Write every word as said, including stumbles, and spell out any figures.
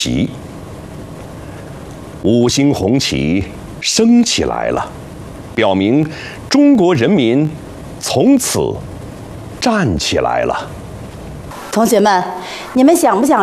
旗，五星红旗升起来了，表明中国人民从此站起来了。 同学们，你们想不想